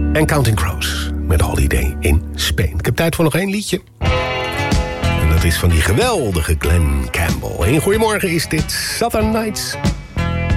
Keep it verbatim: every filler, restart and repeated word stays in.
En Counting Crows met Holiday in Spain. Ik heb tijd voor nog één liedje. En dat is van die geweldige Glen Campbell. En goedemorgen, is dit Southern Nights.